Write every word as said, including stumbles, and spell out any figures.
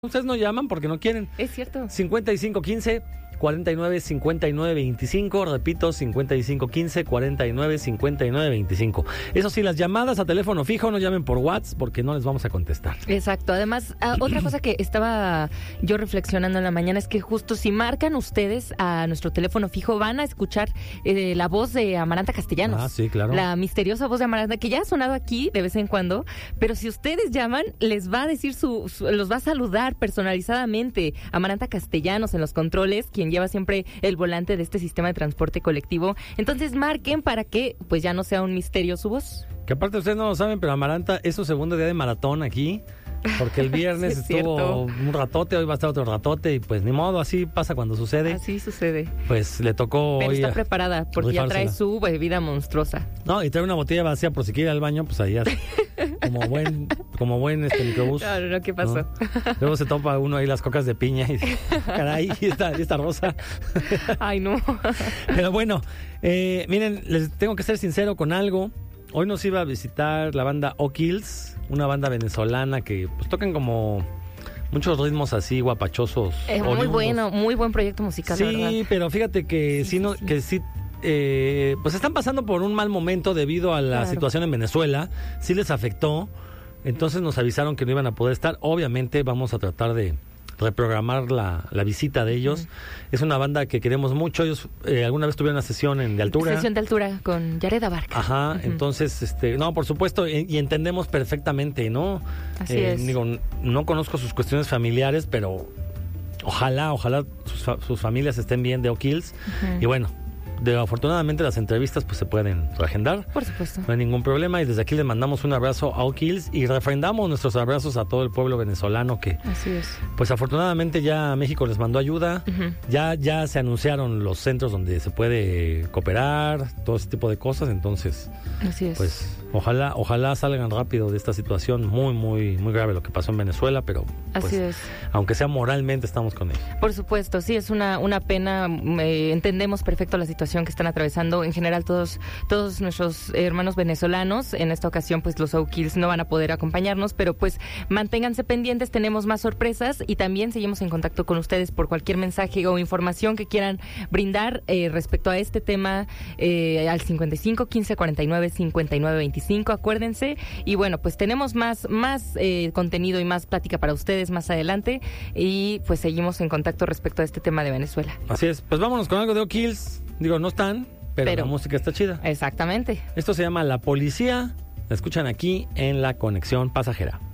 Ustedes no llaman porque no quieren. Es cierto. cincuenta y cinco quince, cuarenta y nueve, cincuenta y nueve veinticinco. Repito, cincuenta y cinco quince, cuarenta y nueve, cincuenta y nueve veinticinco. Eso sí, las llamadas a teléfono fijo no llamen por WhatsApp porque no les vamos a contestar. Exacto. Además, uh, otra cosa que estaba yo reflexionando en la mañana es que justo si marcan ustedes a nuestro teléfono fijo van a escuchar eh, la voz de Amaranta Castellanos. Ah, sí, claro. La misteriosa voz de Amaranta, que ya ha sonado aquí de vez en cuando, pero si ustedes llaman, les va a decir su, su los va a saludar personalizadamente. Amaranta Castellanos en los controles, quien lleva siempre el volante de este sistema de transporte colectivo. Entonces marquen para que pues ya no sea un misterio su voz. Que aparte ustedes no lo saben, pero Amaranta es su segundo día de maratón aquí, porque el viernes Sí, es estuvo cierto. un ratote, hoy va a estar otro ratote y pues ni modo, así pasa cuando sucede. Así sucede. Pues le tocó Pero hoy está a- preparada porque ya trae rifársela. su bebida monstruosa. No, y trae una botella vacía por si quiere ir al baño, pues ahí ya, como buen, como buen este microbús. No, no, no, ¿qué pasó? ¿no? Luego se topa uno ahí las cocas de piña y dice, caray, y esta, y esta rosa. Ay, no. Pero bueno, eh, miren, les tengo que ser sincero con algo. Hoy nos iba a visitar la banda O'Kills, una banda venezolana que pues tocan como muchos ritmos así guapachosos. Es muy oriundos. bueno, muy buen proyecto musical, la Sí, verdad. pero fíjate que Sí, sí, no, sí, sí. que sí, eh, pues están pasando por un mal momento debido a la Claro. situación en Venezuela. Sí les afectó. Entonces nos avisaron que no iban a poder estar. Obviamente vamos a tratar de reprogramar la, la visita de ellos. Ujú. Es una banda que queremos mucho. Ellos eh, alguna vez tuvieron una sesión en de altura. Sesión de altura con Yared Abarca. Ajá, Ujú. entonces, este, no, por supuesto, y, y entendemos perfectamente, ¿no? Así es. Digo, no conozco sus cuestiones familiares, pero ojalá, ojalá sus, fa- sus familias estén bien de O'Kills. Ujú. Y bueno, de, afortunadamente las entrevistas pues se pueden reagendar. Por supuesto. No hay ningún problema y desde aquí les mandamos un abrazo a O'Kills y refrendamos nuestros abrazos a todo el pueblo venezolano que Así es. pues afortunadamente ya México les mandó ayuda. Ujú. Ya, ya se anunciaron los centros donde se puede cooperar, todo ese tipo de cosas, entonces Así es. pues ojalá, ojalá salgan rápido de esta situación muy, muy, muy grave lo que pasó en Venezuela, pero pues, Así es. aunque sea moralmente estamos con ellos. Por supuesto, sí, es una, una pena. eh, entendemos perfecto la situación que están atravesando en general todos, todos nuestros hermanos venezolanos. En esta ocasión, pues los O'Kills no van a poder acompañarnos, pero pues manténganse pendientes, tenemos más sorpresas y también seguimos en contacto con ustedes por cualquier mensaje o información que quieran brindar eh, respecto a este tema eh, al cincuenta y cinco quince cuarenta y nueve cincuenta y nueve veinticinco, acuérdense. Y bueno, pues tenemos más, más eh, contenido y más plática para ustedes más adelante y pues seguimos en contacto respecto a este tema de Venezuela. Así es, pues vámonos con algo de O'Kills. Digo, no están, pero, Pero- la música está chida. Exactamente. Esto se llama La Policía. La escuchan aquí en La Conexión Pasajera.